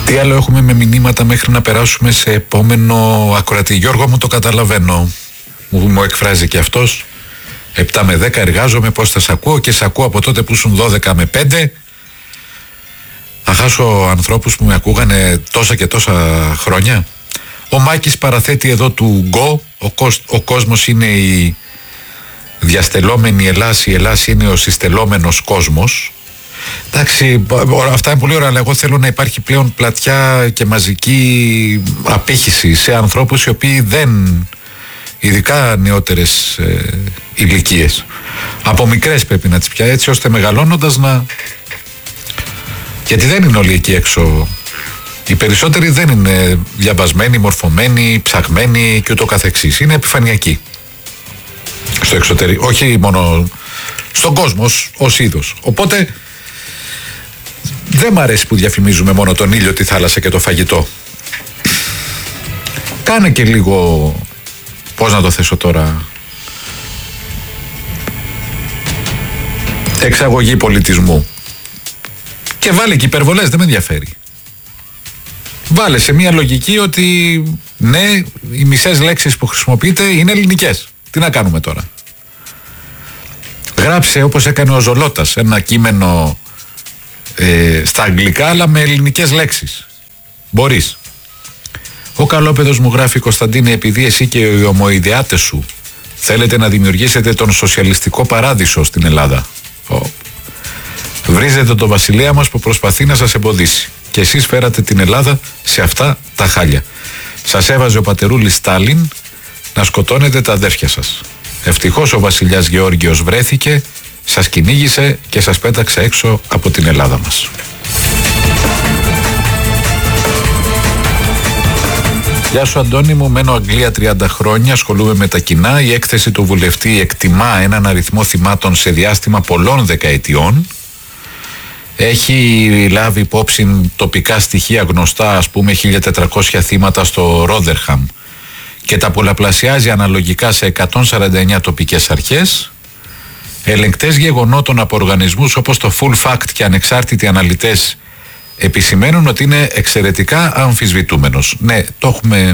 Τι άλλο έχουμε με μηνύματα μέχρι να περάσουμε σε επόμενο ακροατή? Γιώργο μου, το καταλαβαίνω. Μου εκφράζει και αυτός. 7 με 10 εργάζομαι, πώς θα σ' ακούω, και σ' ακούω από τότε που ήσουν 12 με 5. Θα χάσω ανθρώπους που με ακούγανε τόσα και τόσα χρόνια. Ο Μάκης παραθέτει εδώ του Go. Ο κόσμος είναι η διαστελόμενη Ελλάς, η Ελλάς είναι ο συστελόμενος κόσμος. Εντάξει, αυτά είναι πολύ ωραία, αλλά εγώ θέλω να υπάρχει πλέον πλατιά και μαζική απήχηση σε ανθρώπους οι οποίοι δεν, ειδικά νεότερες ηλικίες, από μικρές πρέπει να τις πιάσει, έτσι ώστε μεγαλώνοντας να... Γιατί δεν είναι όλοι εκεί έξω. Οι περισσότεροι δεν είναι διαβασμένοι, μορφωμένοι, ψαγμένοι και ούτω καθεξής. Είναι επιφανειακοί στο εξωτερικό, όχι μόνο στον κόσμο ως είδος. Οπότε δεν μ' αρέσει που διαφημίζουμε μόνο τον ήλιο, τη θάλασσα και το φαγητό. Κάνε και λίγο, πώς να το θέσω τώρα, εξαγωγή πολιτισμού. Και βάλε και υπερβολές, δεν με ενδιαφέρει. Βάλε σε μια λογική ότι ναι, οι μισές λέξεις που χρησιμοποιείτε είναι ελληνικές. Τι να κάνουμε τώρα? Γράψε όπως έκανε ο Ζολότας ένα κείμενο στα αγγλικά, αλλά με ελληνικές λέξεις. Μπορείς. Ο Καλόπεδος μου γράφει: Κωνσταντίνε, επειδή εσύ και οι ομοειδεάτες σου θέλετε να δημιουργήσετε τον σοσιαλιστικό παράδεισο στην Ελλάδα, βρίζετε τον βασιλέα μας που προσπαθεί να σας εμποδίσει. Και εσείς φέρατε την Ελλάδα σε αυτά τα χάλια. Σας έβαζε ο πατερούλης Στάλιν να σκοτώνετε τα αδέρφια σας. Ευτυχώς ο βασιλιάς Γεώργιος βρέθηκε, σας κυνήγησε και σας πέταξε έξω από την Ελλάδα μας. Γεια σου Αντώνη μου, μένω Αγγλία 30 χρόνια, ασχολούμαι με τα κοινά. Η έκθεση του βουλευτή εκτιμά έναν αριθμό θυμάτων σε διάστημα πολλών δεκαετιών. Έχει λάβει υπόψη τοπικά στοιχεία γνωστά, ας πούμε 1400 θύματα στο Ρόδερχαμ, και τα πολλαπλασιάζει αναλογικά σε 149 τοπικές αρχές. Ελεγκτές γεγονότων από οργανισμούς όπως το Full Fact και ανεξάρτητοι αναλυτές επισημαίνουν ότι είναι εξαιρετικά αμφισβητούμενος. Ναι, το έχουμε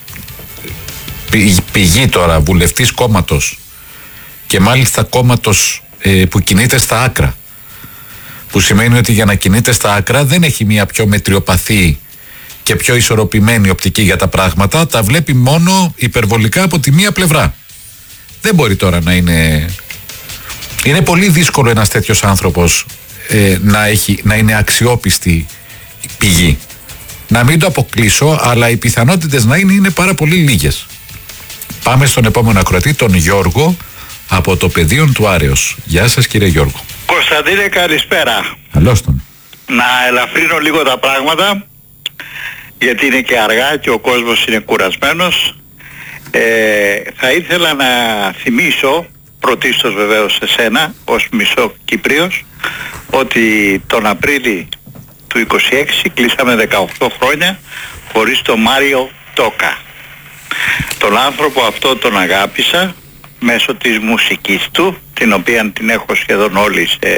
πηγή τώρα, βουλευτής κόμματος, και μάλιστα κόμματος που κινείται στα άκρα. Που σημαίνει ότι για να κινείται στα άκρα δεν έχει μια πιο μετριοπαθή και πιο ισορροπημένη οπτική για τα πράγματα. Τα βλέπει μόνο υπερβολικά από τη μία πλευρά. Δεν μπορεί τώρα να είναι... Είναι πολύ δύσκολο ένας τέτοιος άνθρωπος να είναι αξιόπιστη πηγή. Να μην το αποκλείσω, αλλά οι πιθανότητες να είναι πάρα πολύ λίγες. Πάμε στον επόμενο ακροατή, τον Γιώργο από το Πεδίον του Άρεος. Γεια σας κύριε Γιώργο. Κωνσταντίνε, καλησπέρα. Καλώς τον. Να ελαφρύνω λίγο τα πράγματα, γιατί είναι και αργά και ο κόσμος είναι κουρασμένος. Θα ήθελα να θυμίσω, πρωτίστως βεβαίως σε σένα, ως μισό Κύπριος, ότι τον Απρίλη του 26 κλείσαμε 18 χρόνια χωρίς τον Μάριο Τόκα. Τον άνθρωπο αυτό τον αγάπησα μέσω της μουσικής του, την οποία την έχω σχεδόν όλη σε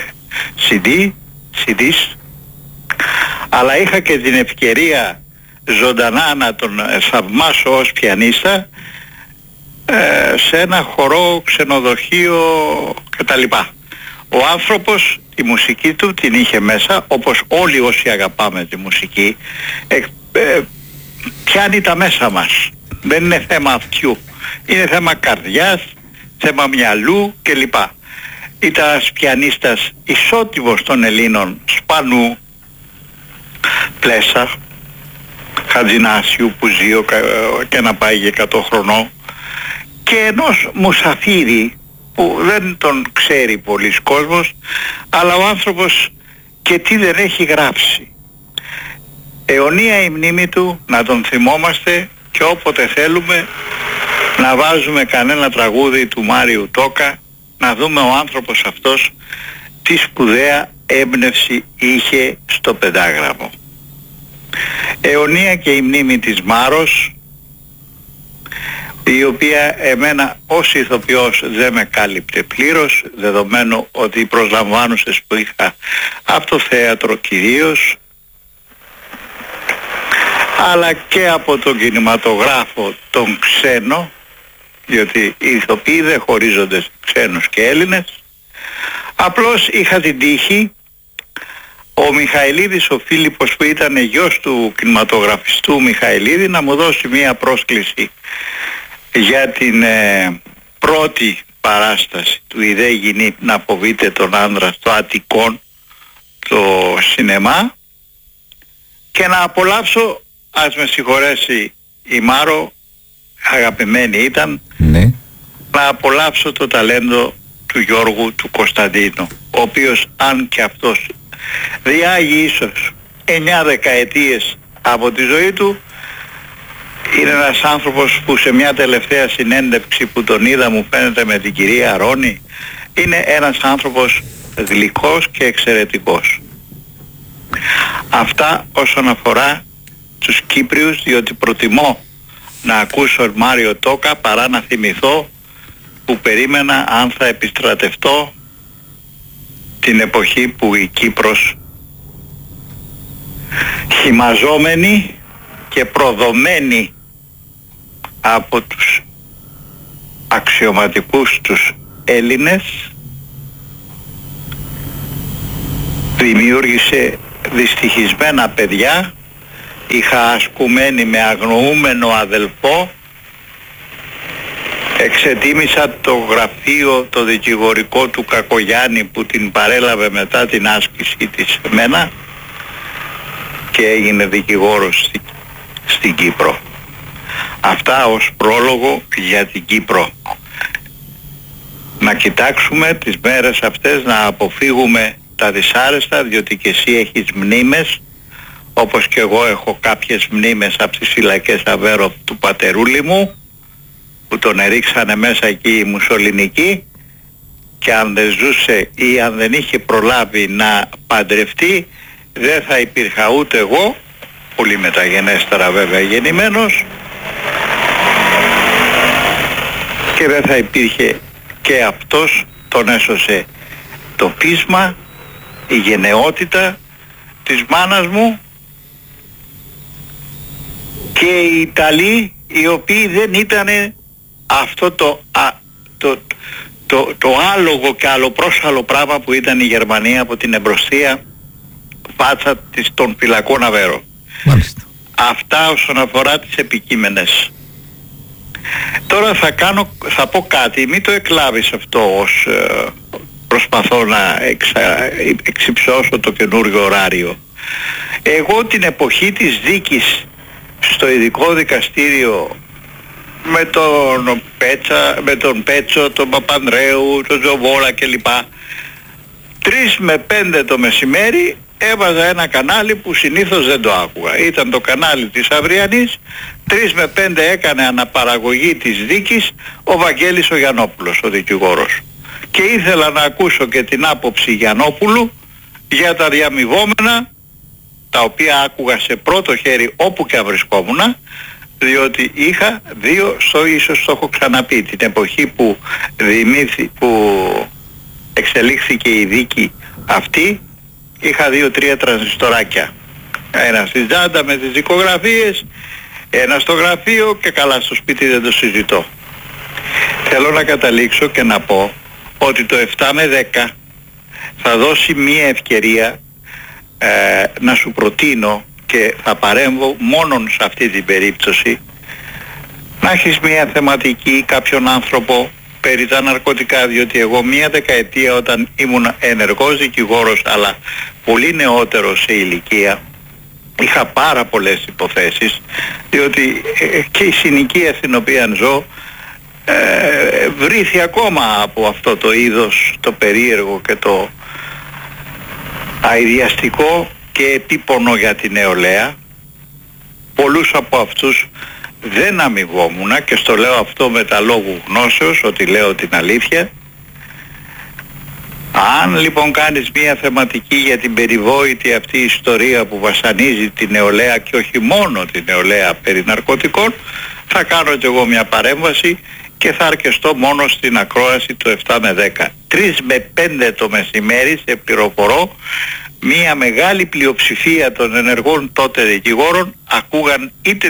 CDs, αλλά είχα και την ευκαιρία ζωντανά να τον θαυμάσω ως πιανίστα σε ένα χορό, ξενοδοχείο κτλ. Ο άνθρωπος τη μουσική του την είχε μέσα, όπως όλοι όσοι αγαπάμε τη μουσική, πιάνει τα μέσα μας. Δεν είναι θέμα αυτιού, είναι θέμα καρδιάς, θέμα μυαλού κλπ. Ήταν ένας πιανίστας ισότιμος των Ελλήνων, Σπανού, Πλέσα, Χατζηνάσιου που ζει και να πάει για 100 χρονών, και ενός Μουσαφίρη που δεν τον ξέρει πολύς κόσμος, αλλά ο άνθρωπος και τι δεν έχει γράψει. Αιωνία η μνήμη του, να τον θυμόμαστε, και όποτε θέλουμε να βάζουμε κανένα τραγούδι του Μάριου Τόκα, να δούμε ο άνθρωπος αυτός τι σπουδαία έμπνευση είχε στο πεντάγραμμο. Αιωνία και η μνήμη της Μάρος, η οποία εμένα ως ηθοποιός δεν με κάλυπτε πλήρως, δεδομένου ότι οι προσλαμβάνουσες που είχα από το θέατρο κυρίως αλλά και από τον κινηματογράφο τον ξένο, διότι οι ηθοποιοί δεν χωρίζονται σε ξένους και Έλληνες. Απλώς είχα την τύχη ο Μιχαηλίδης, ο Φίλιππος, που ήταν γιος του κινηματογραφιστού Μιχαηλίδη, να μου δώσει μία πρόσκληση για την πρώτη παράσταση του «Ιδέ γυνή να αποβείτε τον άνδρα» στο Αττικόν, το σινεμά, και να απολαύσω, ας με συγχωρέσει η Μάρο, αγαπημένη ήταν, ναι, να απολαύσω το ταλέντο του Γιώργου του Κωνσταντίνου, ο οποίος, αν και αυτός διάγει ίσως 9 δεκαετίες από τη ζωή του, είναι ένας άνθρωπος που σε μια τελευταία συνέντευξη που τον είδα, μου φαίνεται με την κυρία Αρώνη, είναι ένας άνθρωπος γλυκός και εξαιρετικός. Αυτά όσον αφορά τους Κύπριους, διότι προτιμώ να ακούσω Μάριο Τόκα παρά να θυμηθώ που περίμενα αν θα επιστρατευτώ την εποχή που η Κύπρος, χυμαζόμενη και προδομένη από τους αξιωματικούς τους Έλληνες, δημιούργησε δυστυχισμένα παιδιά. Είχα ασκουμένη με αγνοούμενο αδελφό, εξετίμησα το γραφείο το δικηγορικό του Κακογιάννη που την παρέλαβε μετά την άσκηση της εμένα και έγινε δικηγόρος στην Κύπρο. Αυτά ως πρόλογο για την Κύπρο. Να κοιτάξουμε τις μέρες αυτές να αποφύγουμε τα δυσάρεστα, διότι και εσύ έχεις μνήμες, όπως και εγώ έχω κάποιες μνήμες από τις φυλακές Αβέρο του πατερούλη μου, που τον ερίξανε μέσα εκεί οι Μουσολινικοί, και αν δεν ζούσε ή αν δεν είχε προλάβει να παντρευτεί, δεν θα υπήρχα ούτε εγώ, πολύ μεταγενέστερα βέβαια γεννημένος, και δεν θα υπήρχε και αυτός. Τον έσωσε το πείσμα, η γενναιότητα της μάνας μου και οι Ιταλοί, οι οποίοι δεν ήτανε αυτό το άλογο και αλλοπρόσαλο πράγμα που ήταν η Γερμανία από την εμπροστία φάτσα των φυλακών Αβέρο. Μάλιστα. Αυτά όσον αφορά τις επικείμενες. Τώρα θα πω κάτι, μην το εκλάβεις αυτό ως προσπαθώ να εξυψώσω το καινούργιο ωράριο. Εγώ την εποχή της δίκης στο ειδικό δικαστήριο με τον Πέτσο, τον Παπανδρέου, τον Τζοβόλα κλπ, 3 με 5 το μεσημέρι έβαζα ένα κανάλι που συνήθως δεν το άκουγα. Ήταν το κανάλι της Αυριανής. 3 με 5 έκανε αναπαραγωγή της δίκης ο Βαγγέλης ο Γιαννόπουλος, ο δικηγόρος. Και ήθελα να ακούσω και την άποψη Γιαννόπουλου για τα διαμοιβόμενα, τα οποία άκουγα σε πρώτο χέρι όπου και αν βρισκόμουν, διότι είχα δύο, ίσως το έχω ξαναπεί, την εποχή που εξελίχθηκε η δίκη αυτή, είχα 2-3 τρανζιστοράκια. Ένα στη τσάντα με τις δικογραφίες, ένα στο γραφείο και καλά στο σπίτι δεν το συζητώ. Θέλω να καταλήξω και να πω ότι το 7 με 10 θα δώσει μία ευκαιρία να σου προτείνω, και θα παρέμβω μόνον σε αυτή την περίπτωση, να έχεις μία θεματική, κάποιον άνθρωπο περί τα ναρκωτικά, διότι εγώ μία δεκαετία όταν ήμουν ενεργός δικηγόρος αλλά πολύ νεότερος σε ηλικία, είχα πάρα πολλές υποθέσεις, διότι και η συνοικία στην οποία ζω βρήθη ακόμα από αυτό το είδος το περίεργο και το αηδιαστικό και επίπονο για την νεολαία. Πολλούς από αυτούς δεν αμοιβόμουνα και στο λέω αυτό με τα λόγου γνώσεως, ότι λέω την αλήθεια. Αν λοιπόν κάνεις μία θεματική για την περιβόητη αυτή ιστορία που βασανίζει τη νεολαία και όχι μόνο τη νεολαία περί ναρκωτικών, θα κάνω κι εγώ μια παρέμβαση και θα αρκεστώ μόνο στην ακρόαση το 7 με 10. 3 με 5 το μεσημέρι, σε πληροφορώ, μία μεγάλη πλειοψηφία των ενεργών τότε δικηγόρων ακούγαν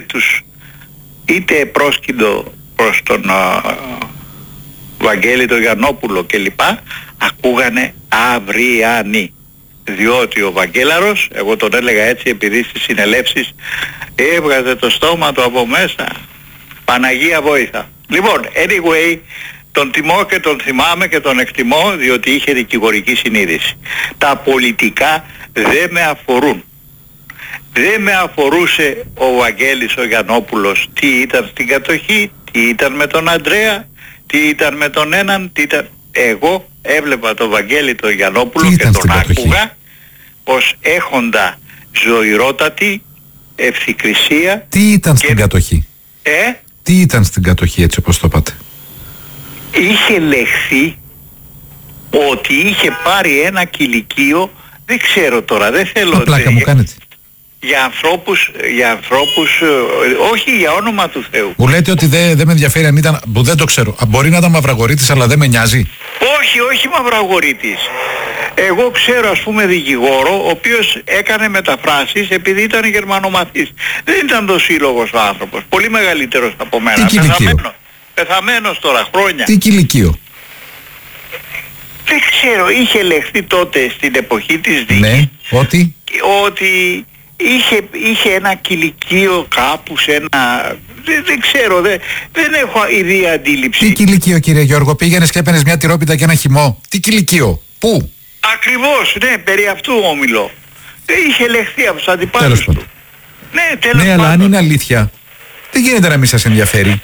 είτε πρόσκυντο προς τον Βαγγέλη τον Γιαννόπουλο κλπ, ακούγανε αυριανοί. Διότι ο Βαγγέλαρος, εγώ τον έλεγα έτσι επειδή στις συνελεύσεις έβγαζε το στόμα του από μέσα. Παναγία βόηθα. Λοιπόν, anyway, τον τιμώ και τον θυμάμαι και τον εκτιμώ διότι είχε δικηγορική συνείδηση. Τα πολιτικά δεν με αφορούν. Δεν με αφορούσε ο Βαγγέλης ο Γιαννόπουλος τι ήταν στην κατοχή, τι ήταν με τον Αντρέα, τι ήταν με τον έναν, τι ήταν... Εγώ έβλεπα τον Βαγγέλη τον Γιαννόπουλο και τον άκουγα ως έχοντα ζωηρότατη ευθυκρισία. Τι ήταν στην κατοχή? Τι ήταν στην κατοχή, έτσι όπως το είπατε? Είχε λεχθεί ότι είχε πάρει ένα κηλικείο, δεν ξέρω τώρα, δεν θέλω... Πλάκα μου κάνετε. Για ανθρώπους, όχι για όνομα του Θεού. Μου λέτε ότι δεν με ενδιαφέρει αν ήταν, που δεν το ξέρω. Μπορεί να ήταν Μαυραγορείτης αλλά δεν με νοιάζει. Όχι Μαυραγορείτης. Εγώ ξέρω ας πούμε δικηγόρο ο οποίος έκανε μεταφράσεις επειδή ήταν γερμανομαθής. Δεν ήταν το σύλλογος ο άνθρωπος. Πολύ μεγαλύτερος από μένα. Πεθαμένος τώρα χρόνια. Τι κηλικείο? Δεν ξέρω. Είχε λεχθεί τότε στην εποχή της δίκης. Ναι, ότι είχε ένα κηλικείο κάπου σε ένα... Δεν ξέρω, δεν έχω ιδέα αντίληψη. Τι κηλικείο, κύριε Γιώργο? Πήγαινες και έπαιρνες μια τυρόπιτα και ένα χυμό. Τι κηλικείο? Πού? Ακριβώς, ναι, περί αυτού ομιλώ. Είχε λεχθεί από τους αντιπάλους του. Ναι, τέλος πάντων. Αλλά αν είναι αλήθεια, δεν γίνεται να μην σας ενδιαφέρει.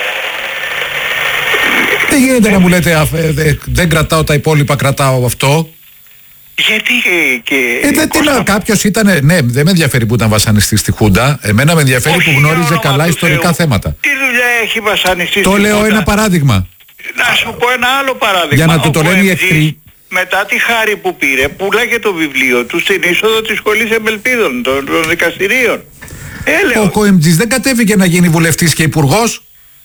Δεν γίνεται να μου λέτε δεν κρατάω τα υπόλοιπα, κρατάω αυτό. Γιατί κάποιος ήταν, ναι, δεν με ενδιαφέρει που ήταν βασανιστής στη Χούντα. Εμένα με ενδιαφέρει που γνώριζε καλά ιστορικά θέματα. Τι δουλειά έχει βασανιστής? Το λέω ένα παράδειγμα. Να σου πω ένα άλλο παράδειγμα. Για να του το λένε οι εχθροί. Μετά τη χάρη που πήρε, πουλάγε το βιβλίο του στην είσοδο της σχολής Εμπελπίδων, των δικαστηρίων. Ο Κοεμτζής δεν κατέβηκε να γίνει βουλευτής και υπουργός?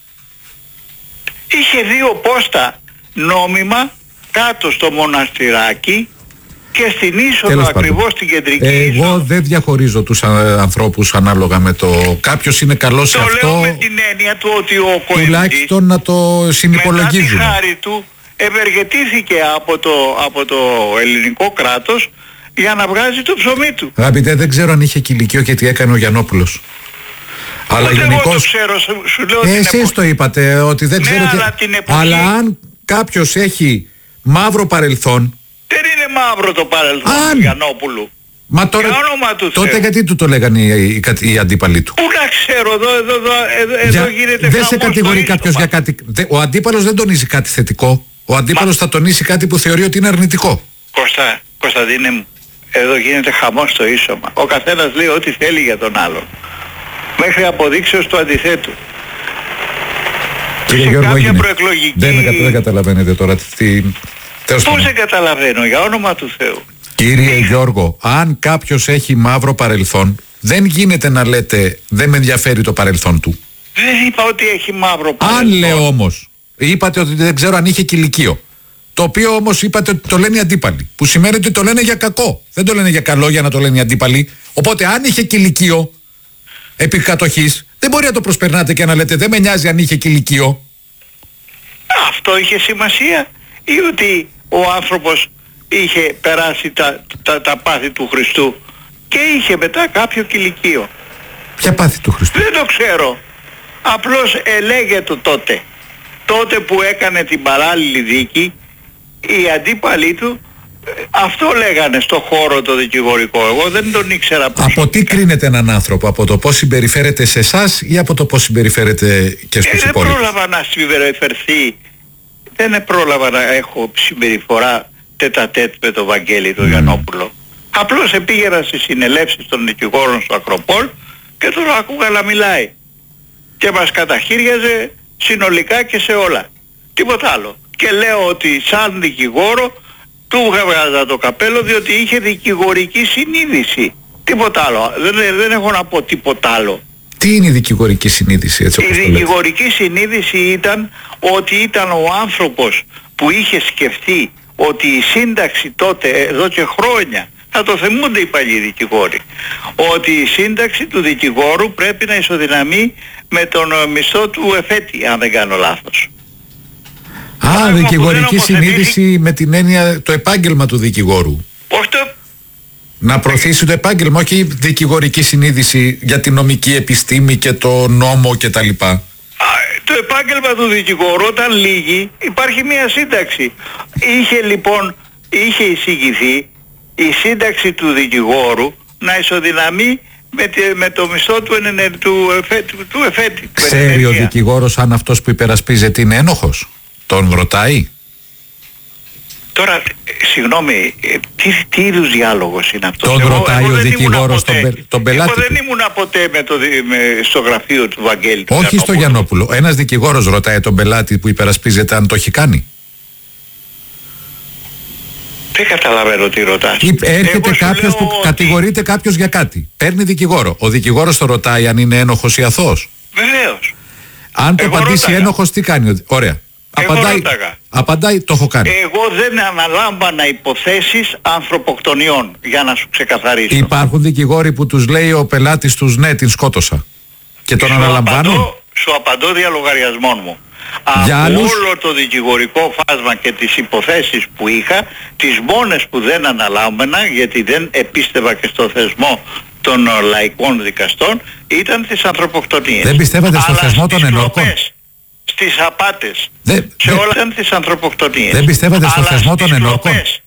Είχε 2 πόστα νόμιμα κάτω στο μοναστηράκι και στην είσοδο ακριβώς στην κεντρική είσοδο. Εγώ δεν διαχωρίζω τους ανθρώπους ανάλογα με το... Κάποιος είναι καλός σε αυτό. Το λέω με την έννοια του ότι ο Κοεμτζής τουλάχιστον να το συνυπολογίζουμε. Μετά τη χάρη του ευεργετήθηκε από το ελληνικό κράτος για να βγάζει το ψωμί του. Αγαπητέ, δεν ξέρω αν είχε κηλικείο και τι έκανε ο Γιαννόπουλος. Αλλά γενικώς... Εσείς το είπατε ότι δεν ξέρετε. Αλλά αν κάποιος έχει μαύρο παρελθόν... Δεν είναι μαύρο το παρελθόν του Γιαννόπουλου. Μα τώρα, τότε γιατί του το λέγανε οι αντίπαλοι του? Πού να ξέρω, εδώ γίνεται... Δεν σε κατηγορεί κάποιος για κάτι... Ο αντίπαλος δεν τονίζει κάτι θετικό. Ο αντίπαλος θα τονίσει κάτι που θεωρεί ότι είναι αρνητικό. Κωνσταντίνε μου, εδώ γίνεται χαμός στο ίσωμα. Ο καθένας λέει ό,τι θέλει για τον άλλον. Μέχρι αποδείξεως του αντιθέτου. Κύριε Γιώργο, δεν καταλαβαίνετε τώρα τι... Πώς δεν καταλαβαίνω, για όνομα του Θεού? Κύριε Γιώργο, αν κάποιος έχει μαύρο παρελθόν, δεν γίνεται να λέτε δεν με ενδιαφέρει το παρελθόν του. Δεν είπα ότι έχει μαύρο παρελθόν. Αν λέω όμως, είπατε ότι δεν ξέρω αν είχε κηλικείο, το οποίο όμως είπατε ότι το λένε οι αντίπαλοι, που σημαίνει ότι το λένε για κακό. Δεν το λένε για καλό για να το λένε οι αντίπαλοι. Οπότε αν είχε κηλικείο επί κατοχής, δεν μπορεί να το προσπερνάτε και να λέτε δεν με νοιάζει αν είχε κηλικείο. Αυτό είχε σημασία, ή ότι ο άνθρωπος είχε περάσει τα πάθη του Χριστού και είχε μετά κάποιο κηλικείο? Ποια πάθη του Χριστού? Δεν το ξέρω. Απλώς ελέγεται τότε που έκανε την παράλληλη δίκη, οι αντίπαλοι του αυτό λέγανε στο χώρο το δικηγορικό. Εγώ δεν τον ήξερα προσωπικά. Από τι κρίνεται έναν άνθρωπο? Από το πώς συμπεριφέρεται σε εσάς ή από το πώς συμπεριφέρεται και στους υπόλοιπους? Δεν πρόλαβα να συμπεριφερθεί. Δεν πρόλαβα να έχω συμπεριφορά τέτα-τέτ με τον Βαγγέλη τον Γιαννόπουλο. Απλώς πήγαινα στις συνελεύσεις των δικηγόρων στο Ακροπόλ και τον άκουγα να μιλάει. Και μας καταχείριαζε συνολικά και σε όλα. Τίποτα άλλο. Και λέω ότι σαν δικηγόρο του βγάζα το καπέλο διότι είχε δικηγορική συνείδηση. Τίποτα άλλο. Δεν έχω να πω τίποτα άλλο. Τι είναι η δικηγορική συνείδηση, έτσι όπως το λέτε? Η δικηγορική συνείδηση ήταν ότι ήταν ο άνθρωπος που είχε σκεφτεί ότι η σύνταξη τότε, εδώ και χρόνια, να το θυμούνται οι παλιοί δικηγόροι, ότι η σύνταξη του δικηγόρου πρέπει να ισοδυναμεί με τον μισθό του εφέτη, αν δεν κάνω λάθος. Δικηγορική συνείδηση με την έννοια το επάγγελμα του δικηγόρου. Όχι το... Να προωθήσει το επάγγελμα, όχι δικηγορική συνείδηση για την νομική επιστήμη και το νόμο κτλ. Το επάγγελμα του δικηγόρου όταν λύγει υπάρχει μια σύνταξη. Είχε εισηγηθεί η σύνταξη του δικηγόρου να ισοδυναμεί με το μισθό του εφέτη. Ξέρει ο δικηγόρος αν αυτός που υπερασπίζεται είναι ένοχος? Τον ρωτάει? Τώρα, συγγνώμη, τι είδους διάλογος είναι αυτός? Τον ρωτάει ο δικηγόρος τον πελάτη? Εγώ δεν ήμουν ποτέ στο γραφείο του Βαγγέλη. Όχι στο Γιαννόπουλο. Ένας δικηγόρος ρωτάει τον πελάτη που υπερασπίζεται αν το έχει κάνει? Δεν καταλαβαίνω τι ρωτάς. Έρχεται κάποιος που κατηγορείται κάποιος για κάτι. Παίρνει δικηγόρο. Ο δικηγόρος το ρωτάει αν είναι ένοχος ή αθώος? Βεβαίως. Αν το απαντήσει ένοχος, τι κάνει? Ωραία. Απαντάει, το έχω κάνει. Εγώ δεν αναλάμβανα υποθέσεις ανθρωποκτονιών, για να σου ξεκαθαρίσω. Υπάρχουν δικηγόροι που τους λέει ο πελάτης τους ναι, την σκότωσα. Και τον αναλαμβάνουν. Σου απαντώ δια λογαριασμών μου. Για Από άλλους... όλο το δικηγορικό φάσμα και τις υποθέσεις που είχα, τις μόνες που δεν αναλάμβανα, γιατί δεν επίστευα και στο θεσμό των λαϊκών δικαστών, ήταν τις ανθρωποκτονίες. Δεν πιστεύατε στο θεσμό των ενόρκων? Στις απάτες, σε όλα ήταν τις ανθρωποκτονίες. Δεν πιστεύατε στο θεσμό των ενόρκων?